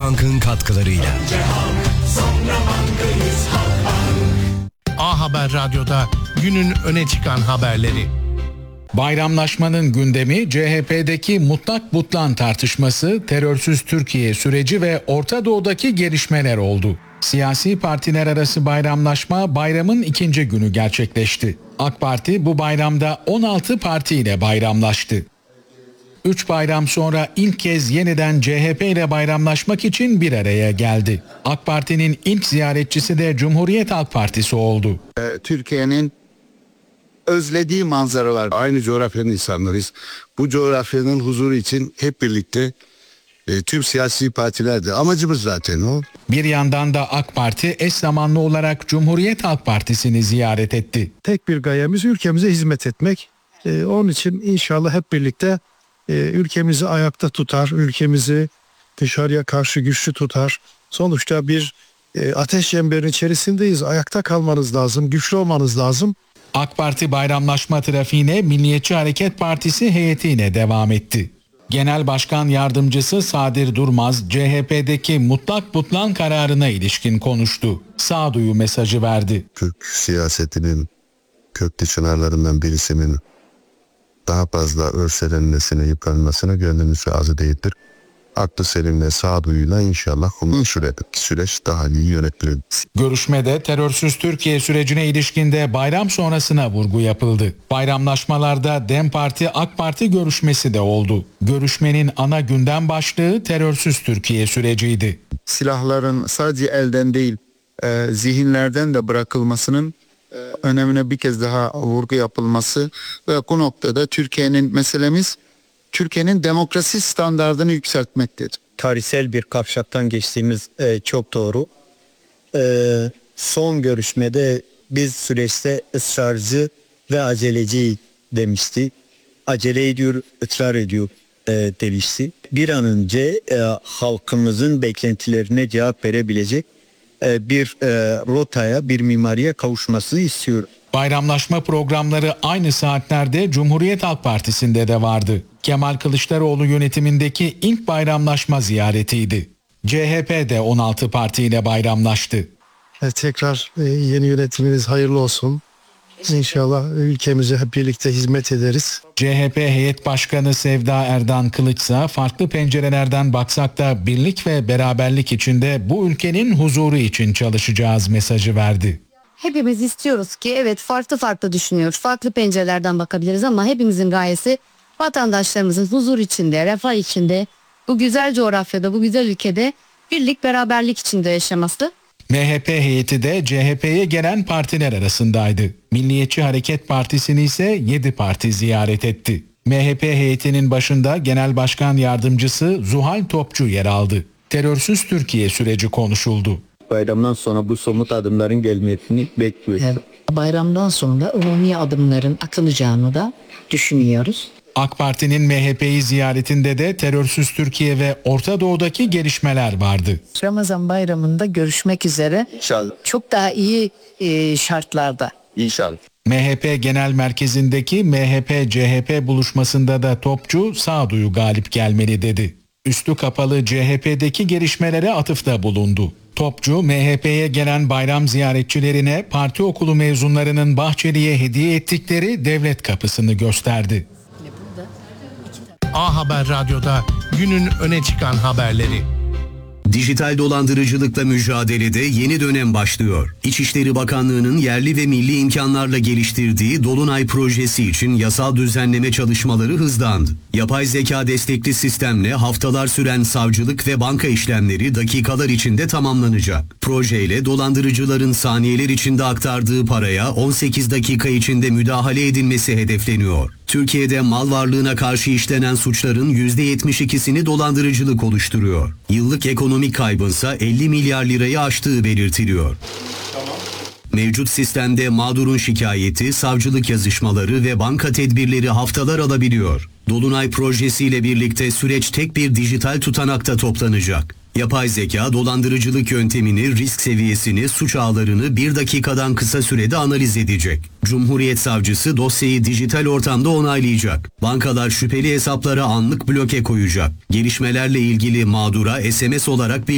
Akbank'ın katkılarıyla. A Haber Radyo'da günün öne çıkan haberleri. Bayramlaşmanın gündemi CHP'deki mutlak butlan tartışması, terörsüz Türkiye süreci ve Orta Doğu'daki gelişmeler oldu. Siyasi partiler arası bayramlaşma bayramın ikinci günü gerçekleşti. AK Parti bu bayramda 16 partiyle bayramlaştı. 3 bayram sonra ilk kez yeniden CHP ile bayramlaşmak için bir araya geldi. AK Parti'nin ilk ziyaretçisi de Cumhuriyet Halk Partisi oldu. Türkiye'nin özlediği manzaralar. Aynı coğrafyanın insanlarıyız. Bu coğrafyanın huzuru için hep birlikte tüm siyasi partilerde amacımız zaten o. Bir yandan da AK Parti eş zamanlı olarak Cumhuriyet Halk Partisi'ni ziyaret etti. Tek bir gayemiz ülkemize hizmet etmek. Onun için inşallah hep birlikte ülkemizi ayakta tutar, ülkemizi dışarıya karşı güçlü tutar. Sonuçta bir ateş çemberinin içerisindeyiz. Ayakta kalmanız lazım, güçlü olmanız lazım. AK Parti bayramlaşma trafiğine Milliyetçi Hareket Partisi heyetiyle devam etti. Genel Başkan Yardımcısı Sadir Durmaz, CHP'deki mutlak butlan kararına ilişkin konuştu. Sağduyu mesajı verdi. Türk siyasetinin köklü çınarlarından birisinin daha fazla örselenmesine, yıpranmasına gönlümüz razı değildir. Aklı selimle, sağduyuyla inşallah uzun süreç daha iyi yönetilir. Görüşmede terörsüz Türkiye sürecine ilişkinde bayram sonrasına vurgu yapıldı. Bayramlaşmalarda DEM Parti AK Parti görüşmesi de oldu. Görüşmenin ana gündem başlığı terörsüz Türkiye süreciydi. Silahların sadece elden değil, zihinlerden de bırakılmasının önemine bir kez daha vurgu yapılması ve bu noktada meselemiz Türkiye'nin demokrasi standardını yükseltmektedir. Tarihsel bir kavşaktan geçtiğimiz çok doğru. Son görüşmede biz süreçte ısrarcı ve aceleci demişti. Acele ediyor, ısrar ediyor demişti. Bir an önce halkımızın beklentilerine cevap verebilecek bir rotaya, bir mimariye kavuşmasını istiyor. Bayramlaşma programları aynı saatlerde Cumhuriyet Halk Partisi'nde de vardı. Kemal Kılıçdaroğlu yönetimindeki ilk bayramlaşma ziyaretiydi. CHP de 16 partiyle bayramlaştı. Tekrar yeni yönetiminiz hayırlı olsun. İnşallah ülkemize hep birlikte hizmet ederiz. CHP Heyet Başkanı Sevda Erdan Kılıç ise farklı pencerelerden baksak da birlik ve beraberlik içinde bu ülkenin huzuru için çalışacağız mesajı verdi. Hepimiz istiyoruz ki evet farklı düşünüyoruz. Farklı pencerelerden bakabiliriz ama hepimizin gayesi vatandaşlarımızın huzur içinde, refah içinde, bu güzel coğrafyada, bu güzel ülkede birlik, beraberlik içinde yaşaması. MHP heyeti de CHP'ye gelen partiler arasındaydı. Milliyetçi Hareket Partisi'ni ise 7 parti ziyaret etti. MHP heyetinin başında Genel Başkan Yardımcısı Zuhal Topçu yer aldı. Terörsüz Türkiye süreci konuşuldu. Bayramdan sonra bu somut adımların gelmesini bekliyoruz. Evet, bayramdan sonra umumi adımların atılacağını da düşünüyoruz. AK Parti'nin MHP'yi ziyaretinde de terörsüz Türkiye ve Orta Doğu'daki gelişmeler vardı. Ramazan bayramında görüşmek üzere. İnşallah. Çok daha iyi şartlarda. İnşallah. MHP Genel Merkezi'ndeki MHP-CHP buluşmasında da Topçu sağduyu galip gelmeli dedi. Üstü kapalı CHP'deki gelişmelere atıfta bulundu. Topçu, MHP'ye gelen bayram ziyaretçilerine parti okulu mezunlarının Bahçeli'ye hediye ettikleri devlet kapısını gösterdi. A Haber Radyo'da günün öne çıkan haberleri. Dijital dolandırıcılıkla mücadelede yeni dönem başlıyor. İçişleri Bakanlığı'nın yerli ve milli imkanlarla geliştirdiği Dolunay projesi için yasal düzenleme çalışmaları hızlandı. Yapay zeka destekli sistemle haftalar süren savcılık ve banka işlemleri dakikalar içinde tamamlanacak. Projeyle dolandırıcıların saniyeler içinde aktardığı paraya 18 dakika içinde müdahale edilmesi hedefleniyor. Türkiye'de mal varlığına karşı işlenen suçların %72'sini dolandırıcılık oluşturuyor. Yıllık ekonomik kaybınsa 50 milyar lirayı aştığı belirtiliyor. Mevcut sistemde mağdurun şikayeti, savcılık yazışmaları ve banka tedbirleri haftalar alabiliyor. Dolunay projesiyle birlikte süreç tek bir dijital tutanakta toplanacak. Yapay zeka dolandırıcılık yöntemini, risk seviyesini, suç ağlarını 1 dakikadan kısa sürede analiz edecek. Cumhuriyet Savcısı dosyayı dijital ortamda onaylayacak. Bankalar şüpheli hesaplara anlık bloke koyacak. Gelişmelerle ilgili mağdura SMS olarak bir